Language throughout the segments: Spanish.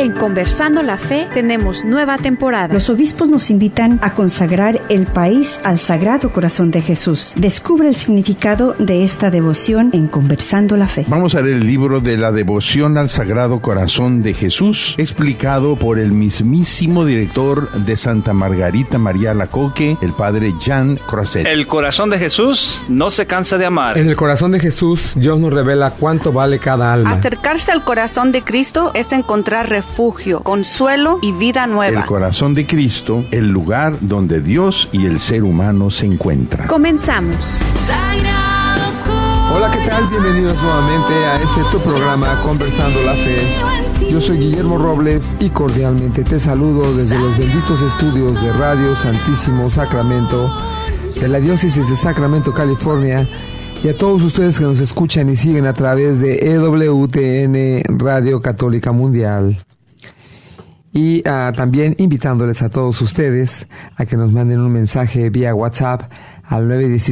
En Conversando la Fe tenemos nueva temporada. Los obispos nos invitan a consagrar el país al Sagrado Corazón de Jesús. Descubre el significado de esta devoción en Conversando la Fe. Vamos a leer el libro de la devoción al Sagrado Corazón de Jesús, explicado por el mismísimo director de Santa Margarita María Alacoque, el padre Jean Croiset. El corazón de Jesús no se cansa de amar. En el corazón de Jesús, Dios nos revela cuánto vale cada alma. Acercarse al corazón de Cristo es encontrar refugio, consuelo y vida nueva. El corazón de Cristo, el lugar donde Dios y el ser humano se encuentran. Comenzamos. Hola, ¿qué tal? Bienvenidos nuevamente a tu programa Conversando la Fe. Yo soy Guillermo Robles y cordialmente te saludo desde los benditos estudios de Radio Santísimo Sacramento de la Diócesis de Sacramento, California, y a todos ustedes que nos escuchan y siguen a través de EWTN Radio Católica Mundial. Y también invitándoles a todos ustedes a que nos manden un mensaje vía WhatsApp al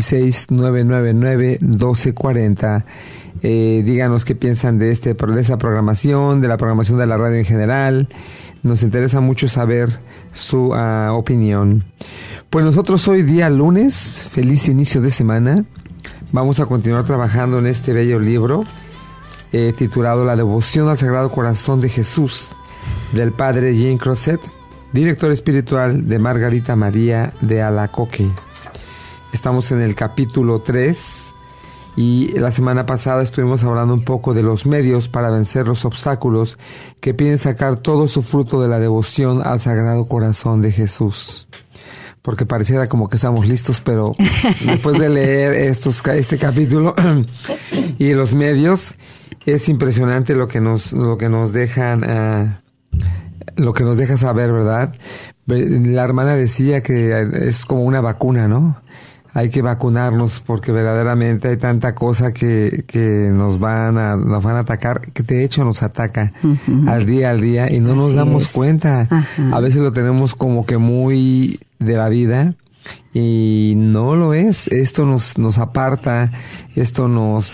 916-999-1240. Díganos qué piensan de esa programación, de la programación de la radio en general. Nos interesa mucho saber su opinión. Pues nosotros hoy día lunes, feliz inicio de semana. Vamos a continuar trabajando en este bello libro titulado La devoción al Sagrado Corazón de Jesús, del padre Jean Croiset, director espiritual de Margarita María de Alacoque. Estamos en el capítulo 3 y la semana pasada estuvimos hablando un poco de los medios para vencer los obstáculos que piden sacar todo su fruto de la devoción al Sagrado Corazón de Jesús. Porque pareciera como que estamos listos, pero después de leer este capítulo y los medios, es impresionante lo que nos dejan, lo que nos deja saber, ¿verdad? La hermana decía que es como una vacuna, ¿no? Hay que vacunarnos porque verdaderamente hay tanta cosa que nos van a atacar, que de hecho nos ataca al día y no nos damos cuenta. A veces lo tenemos como que muy de la vida y no lo es. Esto nos aparta, esto nos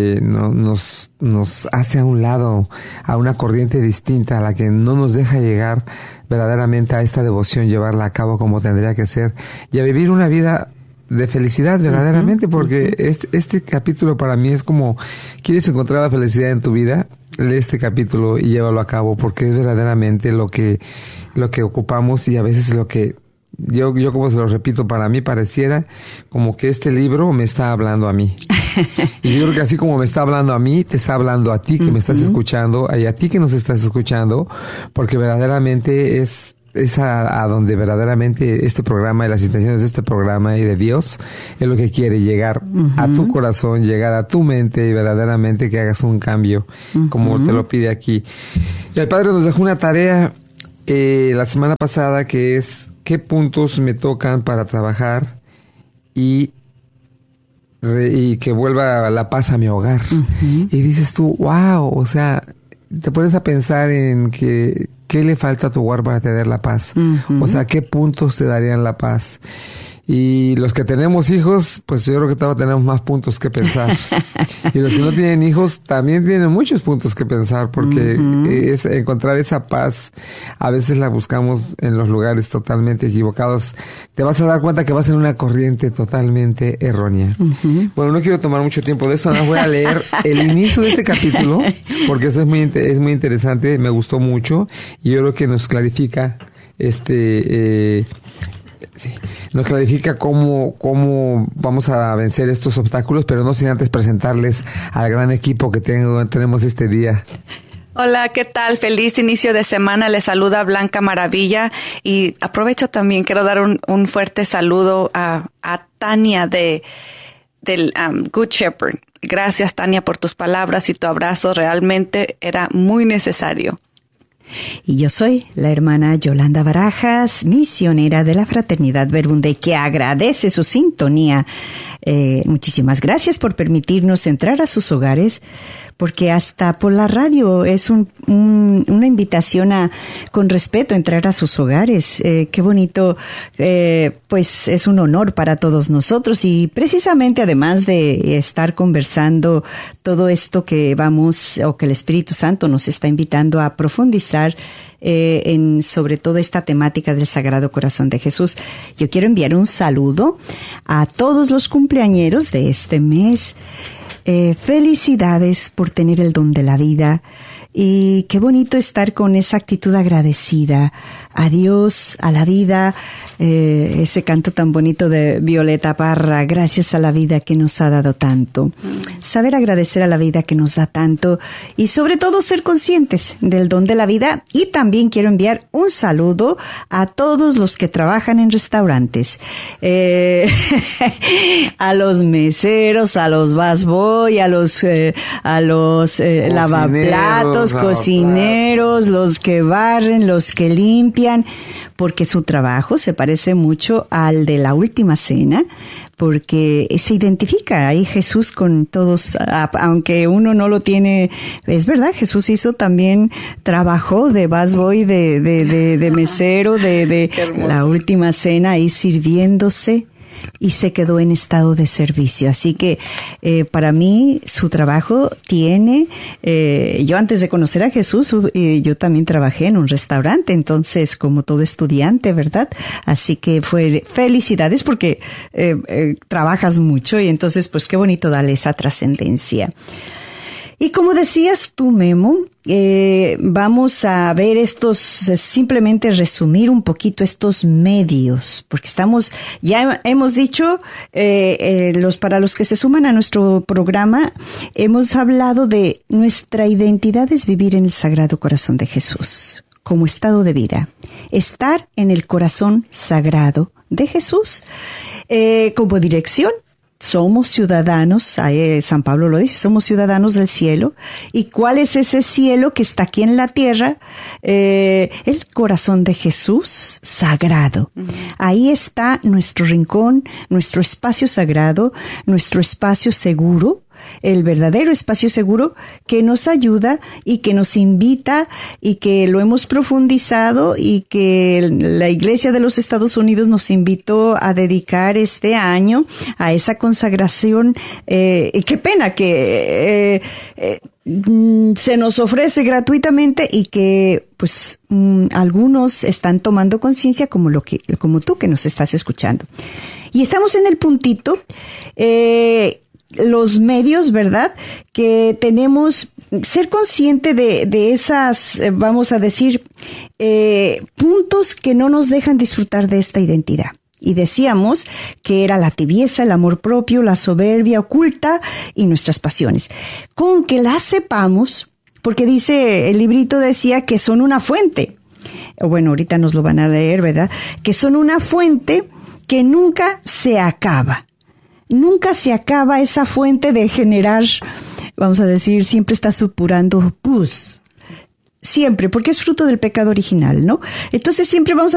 hace a un lado, a una corriente distinta, a la que no nos deja llegar verdaderamente a esta devoción, llevarla a cabo como tendría que ser y a vivir una vida de felicidad verdaderamente, porque este capítulo para mí es como, ¿quieres encontrar la felicidad en tu vida? Lee este capítulo y llévalo a cabo, porque es verdaderamente lo que ocupamos y a veces lo que yo como se lo repito, para mí pareciera como que este libro me está hablando a mí. Y yo creo que así como me está hablando a mí, te está hablando a ti que me estás escuchando, y a ti que nos estás escuchando, porque verdaderamente es a donde verdaderamente este programa y las intenciones de este programa y de Dios es lo que quiere, llegar a tu corazón, llegar a tu mente y verdaderamente que hagas un cambio como te lo pide aquí. Y el Padre nos dejó una tarea la semana pasada que es qué puntos me tocan para trabajar y que vuelva la paz a mi hogar. Y dices tú, wow, o sea, te pones a pensar en que ¿qué le falta a tu hogar para tener la paz? O sea, ¿qué puntos te darían la paz? Y los que tenemos hijos, pues yo creo que todavía tenemos más puntos que pensar. Y los que no tienen hijos también tienen muchos puntos que pensar, porque es encontrar esa paz, a veces la buscamos en los lugares totalmente equivocados. Te vas a dar cuenta que vas en una corriente totalmente errónea. Bueno, no quiero tomar mucho tiempo de esto, ahora voy a leer el inicio de este capítulo, porque eso es muy interesante, me gustó mucho, y yo creo que nos clarifica nos clarifica cómo vamos a vencer estos obstáculos, pero no sin antes presentarles al gran equipo que tenemos este día. Hola, ¿qué tal? Feliz inicio de semana. Les saluda Blanca Maravilla y aprovecho también, quiero dar un fuerte saludo a Tania del Good Shepherd. Gracias, Tania, por tus palabras y tu abrazo. Realmente era muy necesario. Y yo soy la hermana Yolanda Barajas, misionera de la Fraternidad Verbum Dei, que agradece su sintonía Muchísimas gracias por permitirnos entrar a sus hogares, porque hasta por la radio es una invitación con respeto, entrar a sus hogares. Qué bonito, pues es un honor para todos nosotros, y precisamente además de estar conversando todo esto que que el Espíritu Santo nos está invitando a profundizar sobre todo esta temática del Sagrado Corazón de Jesús. Yo quiero enviar un saludo a todos los cumpleañeros de este mes. Felicidades por tener el don de la vida, y qué bonito estar con esa actitud agradecida a Dios, a la vida, ese canto tan bonito de Violeta Parra, gracias a la vida que nos ha dado tanto. Saber agradecer a la vida que nos da tanto, y sobre todo ser conscientes del don de la vida. Y también quiero enviar un saludo a todos los que trabajan en restaurantes, a los meseros, a los busboy, a los lavaplatos, cocineros, los que barren, los que limpian, porque su trabajo se parece mucho al de la Última Cena, porque se identifica ahí Jesús con todos, aunque uno no lo tiene. Es verdad, Jesús trabajó de busboy, de mesero, de la Última Cena, ahí sirviéndose, y se quedó en estado de servicio. Así que para mí su trabajo yo antes de conocer a Jesús, yo también trabajé en un restaurante, entonces como todo estudiante, ¿verdad? Así que felicidades, porque trabajas mucho, y entonces pues qué bonito darle esa trascendencia. Y como decías tú, Memo, vamos a ver simplemente resumir un poquito estos medios, porque ya hemos dicho, para los que se suman a nuestro programa, hemos hablado de nuestra identidad es vivir en el Sagrado Corazón de Jesús, como estado de vida, estar en el corazón sagrado de Jesús, como dirección. Somos ciudadanos, San Pablo lo dice, somos ciudadanos del cielo. ¿Y cuál es ese cielo que está aquí en la tierra? El corazón de Jesús sagrado. Ahí está nuestro rincón, nuestro espacio sagrado, nuestro espacio seguro, el verdadero espacio seguro que nos ayuda y que nos invita, y que lo hemos profundizado, y que la Iglesia de los Estados Unidos nos invitó a dedicar este año a esa consagración. Qué pena que se nos ofrece gratuitamente, y que pues algunos están tomando conciencia, como tú que nos estás escuchando. Y estamos en el puntito, los medios, ¿verdad? Que tenemos, ser consciente de esas, vamos a decir, puntos que no nos dejan disfrutar de esta identidad. Y decíamos que era la tibieza, el amor propio, la soberbia oculta y nuestras pasiones. Con que las sepamos, porque el librito decía que son una fuente. Bueno, ahorita nos lo van a leer, ¿verdad? Que son una fuente que nunca se acaba. Nunca se acaba esa fuente de generar, vamos a decir, siempre está supurando pus. Siempre, porque es fruto del pecado original, ¿no? Entonces siempre vamos